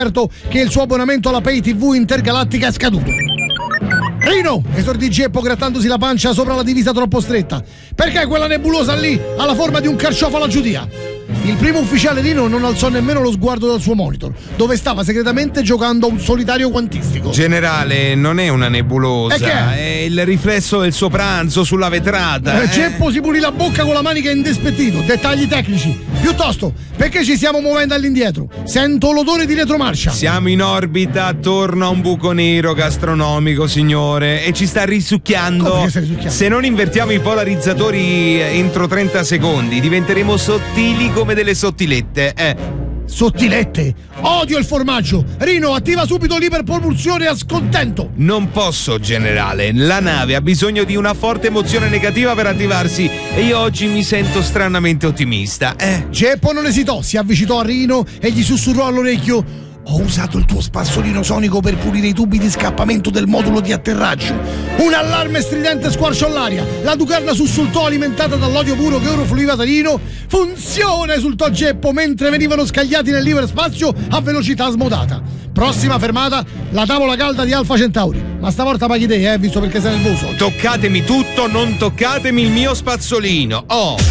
che il suo abbonamento alla Pay TV Intergalattica è scaduto. Rino, esordì Geppo grattandosi la pancia sopra la divisa troppo stretta. Perché quella nebulosa lì ha la forma di un carciofo alla giudia? Il primo ufficiale Rino non alzò nemmeno lo sguardo dal suo monitor, dove stava segretamente giocando a un solitario quantistico. Generale, non è una nebulosa, E che è il riflesso del suo pranzo sulla vetrata. Geppo si pulì la bocca con la manica indispettito. Dettagli tecnici. Piuttosto, perché ci stiamo muovendo all'indietro? Sento l'odore di retromarcia. Siamo in orbita attorno a un buco nero gastronomico, signore, e ci sta risucchiando. Come che sta risucchiando? Se non invertiamo i polarizzatori entro 30 secondi, diventeremo sottili come delle sottilette. Sottilette? Odio il formaggio. Rino, attiva subito l'iperpropulsione a scontento. Non posso, generale. La nave ha bisogno di una forte emozione negativa per attivarsi e io oggi mi sento stranamente ottimista. Geppo non esitò, si avvicinò a Rino e gli sussurrò all'orecchio: ho usato il tuo spazzolino sonico per pulire i tubi di scappamento del modulo di atterraggio. Un allarme stridente squarciò l'aria. La lucarna sussultò alimentata dall'odio puro che ora fluiva da Rino. Funziona, esultò Geppo mentre venivano scagliati nell'iperspazio a velocità smodata. Prossima fermata, la tavola calda di Alfa Centauri. Ma stavolta paghi te, visto perché sei nervoso. Toccatemi tutto, non toccatemi il mio spazzolino.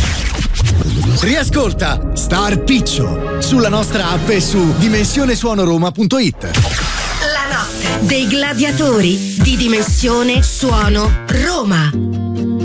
Riascolta Star Piccio sulla nostra app e su dimensionesuonoroma.it. La notte dei gladiatori di Dimensione Suono Roma.